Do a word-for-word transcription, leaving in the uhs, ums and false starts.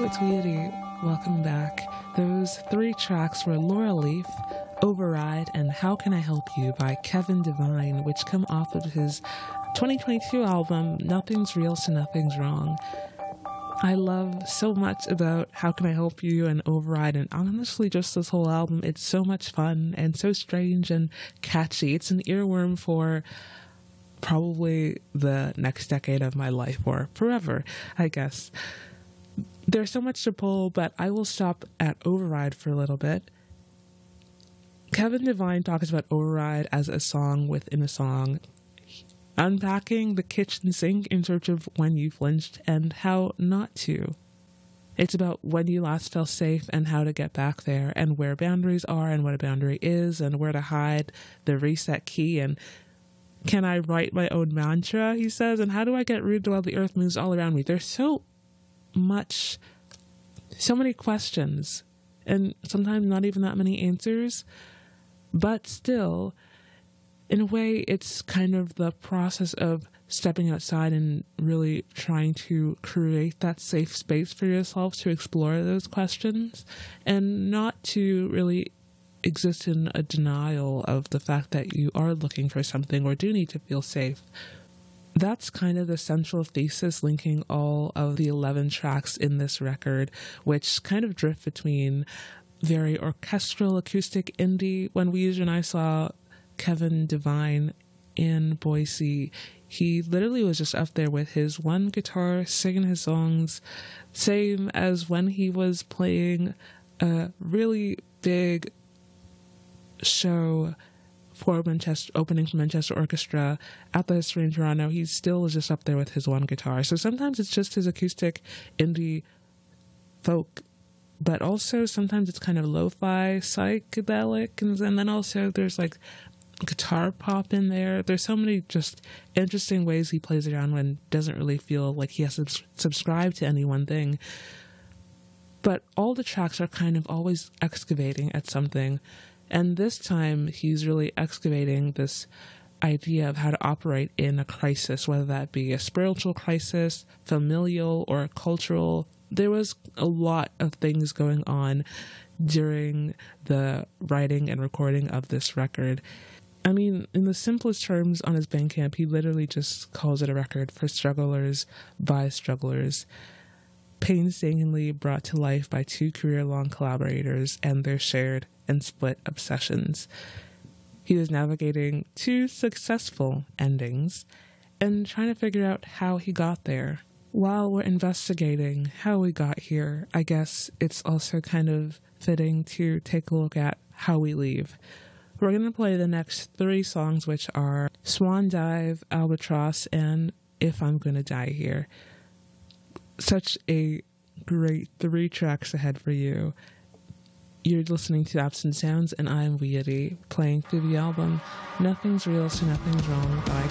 it's Weedy. Welcome back. Those three tracks were Laura Leaf, Override, and How Can I Help You by Kevin Devine, which come off of his twenty twenty-two album, Nothing's Real So Nothing's Wrong. I love so much about How Can I Help You and Override, and honestly just this whole album. It's so much fun and so strange and catchy. It's an earworm for probably the next decade of my life, or forever, I guess. There's so much to pull, but I will stop at Override for a little bit. Kevin Devine talks about Override as a song within a song, unpacking the kitchen sink in search of when you flinched and how not to. It's about when you last felt safe and how to get back there, and where boundaries are and what a boundary is, and where to hide the reset key, and can I write my own mantra, he says, and how do I get rooted while the earth moves all around me? There's so much, so many questions, and sometimes not even that many answers, but still, in a way, it's kind of the process of stepping outside and really trying to create that safe space for yourself to explore those questions, and not to really exist in a denial of the fact that you are looking for something or do need to feel safe. That's kind of the central thesis linking all of the eleven tracks in this record, which kind of drift between very orchestral acoustic indie. When we and I saw Kevin Devine in Boise, he literally was just up there with his one guitar singing his songs, same as when he was playing a really big show for Manchester, opening for Manchester Orchestra at the History in Toronto. He still was just up there with his one guitar. So sometimes it's just his acoustic indie folk, but also sometimes it's kind of lo-fi psychedelic, and, and then also there's like guitar pop in there. There's so many just interesting ways he plays around when doesn't really feel like he has to subscribe to any one thing. But all the tracks are kind of always excavating at something. And this time, he's really excavating this idea of how to operate in a crisis, whether that be a spiritual crisis, familial, or cultural. There was a lot of things going on during the writing and recording of this record. I mean, in the simplest terms, on his Bandcamp, he literally just calls it a record for strugglers by strugglers, painstakingly brought to life by two career-long collaborators and their shared and split obsessions. He was navigating two successful endings and trying to figure out how he got there. While we're investigating how we got here, I guess it's also kind of fitting to take a look at how we leave. We're going to play the next three songs, which are Swan Dive, Albatross, and If I'm Gonna Die Here. Such a great three tracks ahead for you. You're listening to Absent Sounds, and I'm Weedy, playing through the album Nothing's Real So Nothing's Wrong by